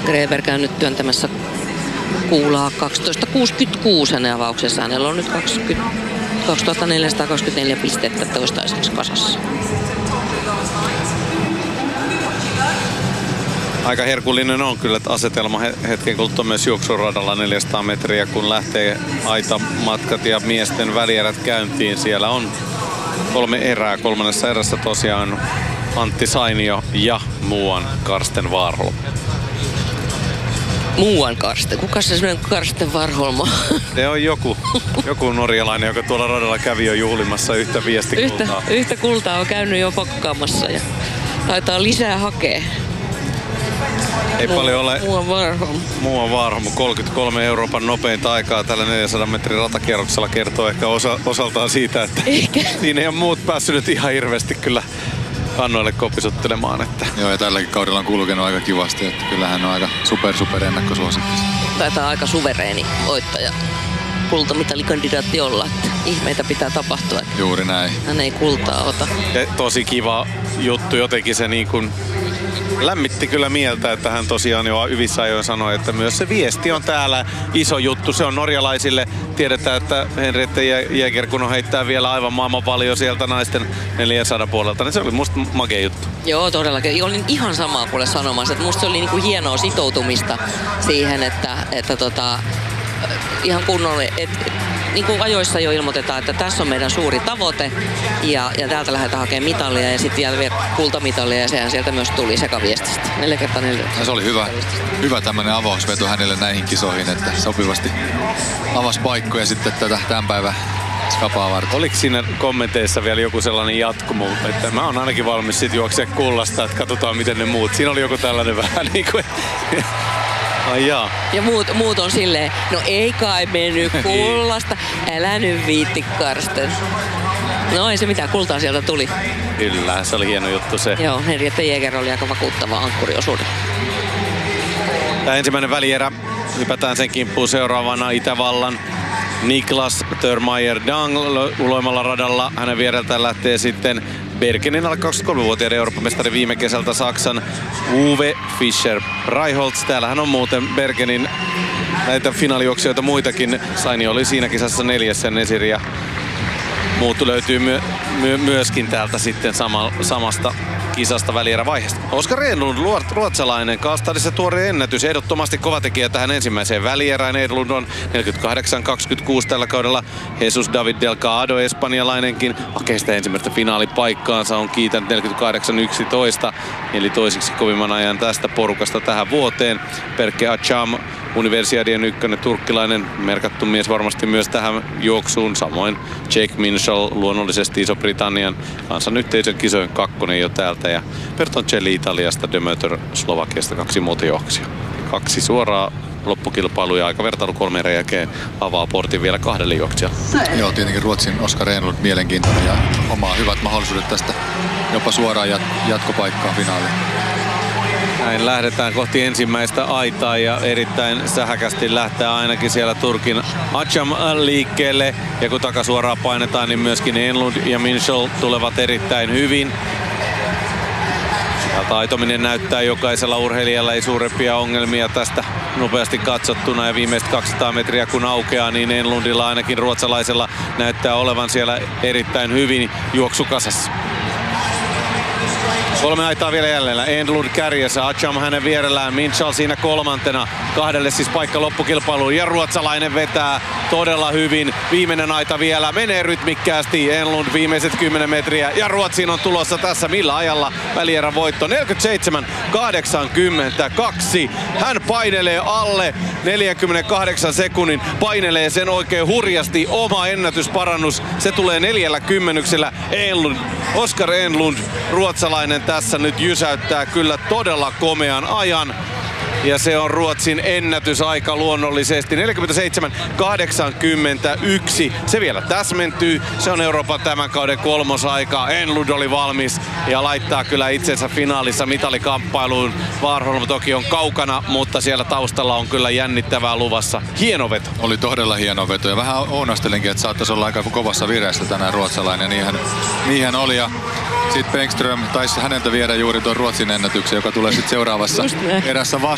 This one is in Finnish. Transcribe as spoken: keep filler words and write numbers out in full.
Greber käy nyt työntämässä kuulaa kaksitoista kuusikymmentäkuusi hänen avauksessa. Hänellä on nyt kaksituhattaneljäsataakaksikymmentäneljä pistettä toistaiseksi kasassa. Aika herkullinen on kyllä asetelma hetken kuluttua myös juoksuradalla neljäsataa metriä, kun lähtee aitamatkat ja miesten välierät käyntiin. Siellä on kolme erää. Kolmannessa erässä tosiaan Antti Sainio ja muuan Karsten Warholm. Muuan Karsten? Kuka se semmoinen Karsten Warholm on? Se on joku, joku norjalainen, joka tuolla radalla kävi jo juhlimassa yhtä viestikultaa. Yhtä, yhtä kultaa on käynyt jo pakkaamassa ja taitaa lisää hakea. Ei Mu- paljon ole. Muuan Warholm. Muuan Warholm. kolmekymmentäkolme Euroopan nopeinta aikaa tällä neljänsadan metrin ratakierroksella kertoo ehkä osa, osaltaan siitä, että Eikä. siinä ei ole muut päässyt nyt ihan hirveästi kyllä kannoille kopisuttelemaan. Että. Joo, ja tälläkin kaudella on kulkenut aika kivasti, että kyllähän on aika super super ennakkosuosikki. Taitaa aika suvereeni voittaja, kultamitalikandidaatti olla, että ihmeitä pitää tapahtua. Juuri näin. Hän ei kultaa ota. Ja tosi kiva juttu jotenkin se niin kuin lämmitti kyllä mieltä, että hän tosiaan jo hyvissä ajoin sanoi, että myös se viesti on täällä iso juttu. Se on norjalaisille. Tiedetään, että Henriette Jäger, kun on heittää vielä aivan maailman paljon sieltä naisten neljänsadan puolelta, niin se oli musta makea juttu. Joo, todellakin. Olin ihan samaa kuule sanomassa, että musta se oli niinku hienoa sitoutumista siihen, että, että tota, ihan kunnolla, että niin kuin ajoissa jo ilmoitetaan, että tässä on meidän suuri tavoite ja, ja täältä lähdetään hakemaan mitalia ja sitten vielä kultamitalia ja sehän sieltä myös tuli sekaviestistä. Neljä kertaa neljä. Ja se oli hyvä, hyvä tämmöinen avausveto hänelle näihin kisoihin, että sopivasti avasi paikkoja sitten tätä tämän päivän skapaa varten. Oliko siinä kommenteissa vielä joku sellainen jatkumo, että mä oon ainakin valmis sit juoksemaan kullasta, että katsotaan miten ne muut. Siinä oli joku tällainen vähän niin kuin. Ai jaa. Ja muut, muut on silleen, no ei kai mennyt kullasta, älä nyt viitti Karsten. No ei se mitään, kultaa sieltä tuli. Kyllä, se oli hieno juttu se. Joo, Henriette Jäger oli aika vakuuttava ankkuriosuuden. Tämä ensimmäinen välierä, hypätään sen kimppuun seuraavana Itävallan Niklas Törmaier Dang uloimalla radalla. Hänen viereltään lähtee sitten Bergenin alle kaksikymmentäkolmevuotiaiden Euroopan mestari viime kesältä Saksan Uwe Fischer Reiholtz. Täällähän on muuten Bergenin näitä finaalijuoksijoita muitakin. Saini oli siinä kisassa neljässä, Nesiri ja muut löytyy myö, myö, myöskin täältä sitten sama, samasta kisasta välierävaiheesta. Oskar Enlund, ruotsalainen, Karlstadissa tuore ennätys. Ehdottomasti kova tekijä tähän ensimmäiseen välierään. Enlund on neljäkymmentäkahdeksan kaksikymmentäkuusi tällä kaudella. Jesus David Delgado, espanjalainenkin, hakee sitä ensimmäistä finaalipaikkaansa. On kiitänyt neljäkymmentäkahdeksan yksitoista, eli toisiksi kovimman ajan tästä porukasta tähän vuoteen. Perke Acham, Universiadien ykkönen turkkilainen, merkattu mies varmasti myös tähän juoksuun. Samoin Jake Minshall, luonnollisesti Iso-Britannian kansanyhteisön kisojen kakkonen jo täältä. Ja Bertoncelli Italiasta, Demeter Slovakiasta, kaksi muotojuoksia. Kaksi suoraa loppukilpailuja aika vertailu kolmen erän jälkeen avaa portin vielä kahdelle juoksijalle. Joo, tietenkin Ruotsin Oskar Enlund mielenkiintoinen ja omaa hyvät mahdollisuudet tästä jopa suoraan jat- jatkopaikkaan finaaliin. Näin lähdetään kohti ensimmäistä aitaa ja erittäin sähäkästi lähtee ainakin siellä Turkin Acham liikkeelle. Ja kun takasuoraan painetaan, niin myöskin Enlund ja Minshall tulevat erittäin hyvin. Ja taitominen näyttää jokaisella urheilijalla, ei suurempia ongelmia tästä nopeasti katsottuna. Ja viimeiset kaksisataa metriä kun aukeaa, niin Enlundilla ainakin ruotsalaisella näyttää olevan siellä erittäin hyvin juoksukasassa. Kolme aitaa vielä jäljellä. Enlund kärjessä, Acham hänen vierellään, Minshall siinä kolmantena. Kahdelle siis paikka loppukilpailuun ja ruotsalainen vetää todella hyvin. Viimeinen aita vielä, menee rytmikkäästi. Enlund viimeiset kymmenen metriä ja Ruotsiin on tulossa tässä millä ajalla välierän voitto. neljäkymmentäseitsemän kahdeksankymmentäkaksi. Hän painelee alle neljänkymmenenkahdeksan sekunnin. Painelee sen oikein hurjasti. Oma ennätysparannus. Se tulee neljällä kymmenyksellä. Enlund, Oskar Enlund, ruotsalainen tässä nyt jysäyttää kyllä todella komean ajan. Ja se on Ruotsin ennätysaika luonnollisesti. neljäkymmentäseitsemän kahdeksankymmentäyksi. Se vielä täsmentyy. Se on Euroopan tämän kauden kolmosaika. Enlund oli valmis ja laittaa kyllä itsensä finaalissa mitalikamppailuun. Warholm toki on kaukana, mutta siellä taustalla on kyllä jännittävää luvassa. Hieno veto. Oli todella hieno veto ja vähän ounastelinkin, että saattaisi olla aika kovassa vireessä tänään ruotsalainen. Niinhän, niinhän oli ja sitten Bengström taisi häneltä viedä juuri tuon Ruotsin ennätyksen, joka tulee sitten seuraavassa erässä vastaan.